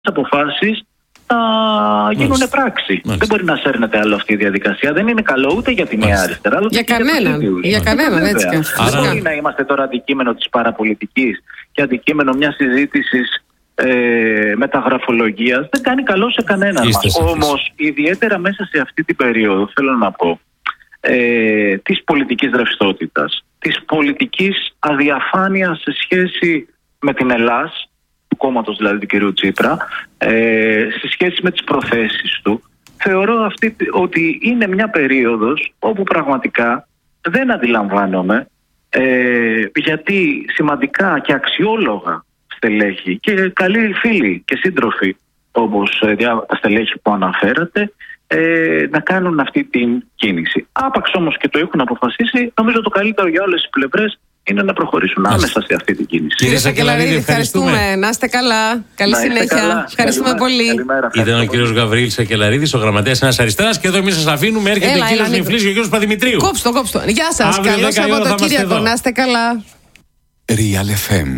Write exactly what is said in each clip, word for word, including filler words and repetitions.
αποφάσεις θα γίνουν πράξη. Δεν μπορεί να σέρνεται άλλο αυτή η διαδικασία. Δεν είναι καλό ούτε για τη Νέα Αριστερά. Για κανέναν. Για κανέναν, έτσι και αυτό. Δεν μπορεί να είμαστε τώρα αντικείμενο της παραπολιτικής και αντικείμενο μιας συζήτησης ε, μεταγραφολογίας. Δεν κάνει καλό σε κανέναν μας. Όμως, ιδιαίτερα μέσα σε αυτή την περίοδο, θέλω να πω, ε, της πολιτικής ρευστότητας, της πολιτικής αδιαφάνειας σε σχέση με την Ελλάς, του κόμματος δηλαδή του κ. Τσίπρα, ε, σε σχέση με τις προθέσεις του, θεωρώ αυτή, ότι είναι μια περίοδος όπου πραγματικά δεν αντιλαμβάνομαι ε, γιατί σημαντικά και αξιόλογα στελέχη και καλοί φίλοι και σύντροφοι όπως ε, τα στελέχη που αναφέρατε ε, να κάνουν αυτή την κίνηση. Άπαξ όμως και το έχουν αποφασίσει, νομίζω το καλύτερο για όλες τις πλευρές είναι να προχωρήσουν άμεσα σε αυτή την κίνηση. Κύριε Σακελαρίδη, ευχαριστούμε. Να είστε καλά. Καλή να συνέχεια. Καλά. Ευχαριστούμε καλημέρα, πολύ. Καλημέρα, Ήταν ο κύριος Γαβρίλ Σακελαρίδης, ο γραμματέας Νέας Αριστεράς. Και εδώ εμείς σας αφήνουμε. Έρχεται ο κύριος Νιφλής και ο κύριος Παδημητρίου. Κόψτε το, κόψτε το. Γεια σας. Καλό Σαββατοκύριακο. Να είστε καλά. Real εφ εμ.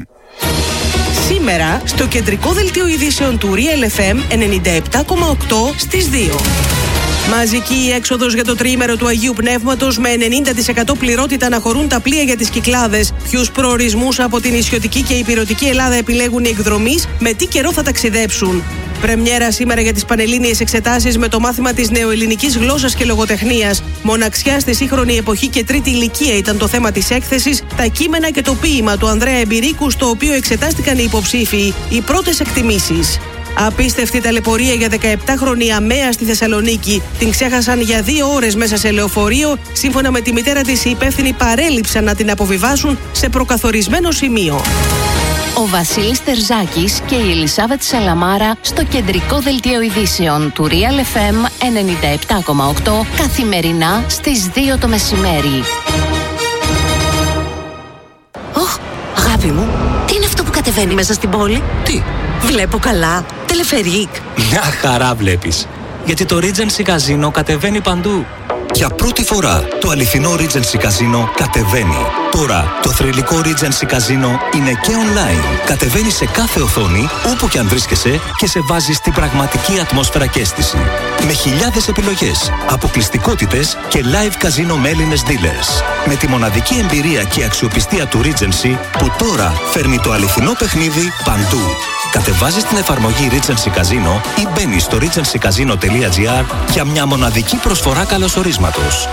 Σήμερα στο κεντρικό δελτίο ειδήσεων του Real εφ εμ ενενήντα επτά κόμμα οκτώ στις δύο. Μαζική έξοδος για το τριήμερο του Αγίου Πνεύματος, με ενενήντα τοις εκατό πληρότητα να χωρούν τα πλοία για τις Κυκλάδες. Ποιους προορισμούς από την νησιωτική και υπηρετική Ελλάδα επιλέγουν οι εκδρομείς, με τι καιρό θα ταξιδέψουν. Πρεμιέρα σήμερα για τις πανελλήνιες εξετάσεις με το μάθημα της νεοελληνικής γλώσσας και λογοτεχνίας. Μοναξιά στη σύγχρονη εποχή και τρίτη ηλικία ήταν το θέμα της έκθεσης, τα κείμενα και το ποίημα του Ανδρέα Εμπειρίκου, στο οποίο εξετάστηκαν οι υποψήφοι. Οι πρώτες εκτιμήσεις. Απίστευτη ταλαιπωρία για δεκαεπτάχρονη Αμαία στη Θεσσαλονίκη. Την ξέχασαν για δύο ώρες μέσα σε λεωφορείο. Σύμφωνα με τη μητέρα της, οι υπεύθυνοι παρέλειψαν να την αποβιβάσουν σε προκαθορισμένο σημείο. Ο Βασίλης Τερζάκης και η Ελισάβετ Σαλαμάρα στο κεντρικό δελτίο ειδήσεων του Real εφ εμ ενενήντα επτά κόμμα οκτώ καθημερινά στις δύο το μεσημέρι. Ωχ, αγάπη μου, τι είναι αυτό που κατεβαίνει μέσα στην πόλη? Τι? Βλέπω καλά. Τελεφερίκ. Μια χαρά βλέπεις. Γιατί το Regency Casino κατεβαίνει παντού. Για πρώτη φορά το αληθινό Regency Casino κατεβαίνει. Τώρα το θρυλικό Regency Casino είναι και online. Κατεβαίνει σε κάθε οθόνη, όπου και αν βρίσκεσαι, και σε βάζει στην πραγματική ατμόσφαιρα και αίσθηση. Με χιλιάδες επιλογές, αποκλειστικότητες και live casino με Έλληνες dealers. Με τη μοναδική εμπειρία και αξιοπιστία του Regency, που τώρα φέρνει το αληθινό παιχνίδι παντού. Κατεβάζεις την εφαρμογή Regency Casino ή μπαίνεις στο regency casino τελεία gr για μια μοναδική προσφορά καλωσορίσματος.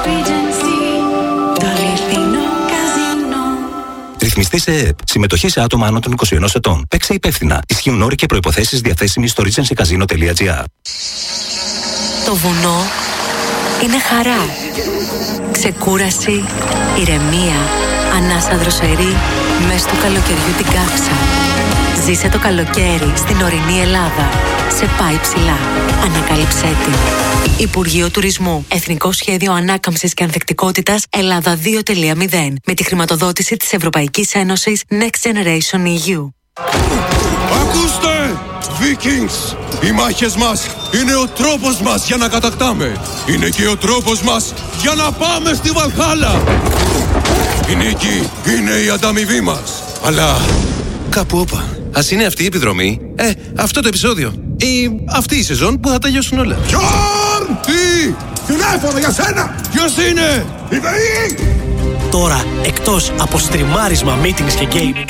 Ρυθμιστή σε ΕΕΠ. Συμμετοχή σε άτομα άνω των είκοσι ένα ετών. Παίξε υπεύθυνα. Ισχύουν όροι και προϋποθέσεις διαθέσιμοι στο regency casino τελεία gr. Το βουνό είναι χαρά. Ξεκούραση, ηρεμία, ανάσα δροσερή, μες του καλοκαιριού την κάψα. Ζήσε το καλοκαίρι στην ορεινή Ελλάδα. Σε πάει ψηλά. Ανακάλυψέ την. Υπουργείο Τουρισμού. Εθνικό Σχέδιο Ανάκαμψης και Ανθεκτικότητας Ελλάδα δύο τελεία μηδέν. Με τη χρηματοδότηση της Ευρωπαϊκής Ένωσης Next Generation ι γιου. Ακούστε! Vikings! Οι μάχες μας είναι ο τρόπος μας για να κατακτάμε. Είναι και ο τρόπος μας για να πάμε στη Βαλχάλα. Η νίκη είναι η ανταμοιβή μας. Αλλά κάπου όπα. Ας είναι αυτή η επιδρομή, ε, αυτό το επεισόδιο ή αυτή η σεζόν που θα τελειώσουν όλα. Γιον! Τι! Τηλέφωνο για σένα! Ποιος είναι? Η ΔΕΗ! Τώρα, εκτός από στριμάρισμα, meetings και gaming.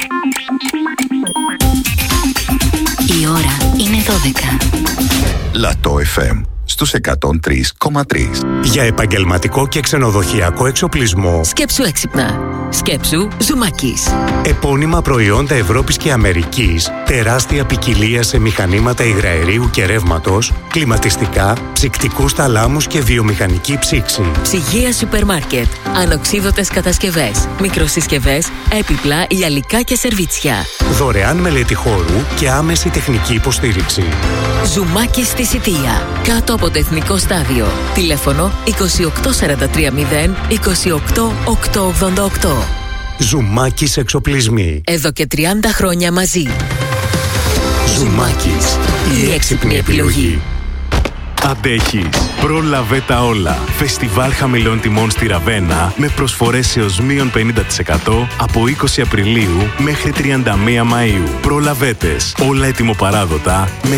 Η ώρα είναι δώδεκα. Λατό εφ εμ στους εκατόν τρία κόμμα τρία. Για επαγγελματικό και ξενοδοχειακό εξοπλισμό. Σκέψου έξυπνα. Σκέψου Ζουμάκης. Επώνυμα προϊόντα Ευρώπης και Αμερικής. Τεράστια ποικιλία σε μηχανήματα υγραερίου και ρεύματος, κλιματιστικά, ψυκτικούς θαλάμους και βιομηχανική ψήξη. Ψυγεία σούπερ μάρκετ. Ανοξίδωτες κατασκευές. Μικροσυσκευές, έπιπλα, γυαλικά και σερβίτσια. Δωρεάν μελέτη χώρου και άμεση τεχνική υποστήριξη. Ζουμάκης στη Σιτία. Κάτω από το Εθνικό Στάδιο. Τηλέφωνο είκοσι οκτώ σαράντα τρία μηδέν είκοσι οκτώ οκτακόσια ογδόντα οκτώ. Ζουμάκης εξοπλισμοί. Εδώ και τριάντα χρόνια μαζί. Ζουμάκης. Η έξυπνη επιλογή. Αντέχεις. Πρόλαβε τα όλα. Φεστιβάλ χαμηλών τιμών στη Ραβένα με προσφορές έως μείον πενήντα τοις εκατό από είκοσι Απριλίου μέχρι τριάντα μία Μαΐου. Προλαβέτες. Όλα ετοιμοπαράδοτα με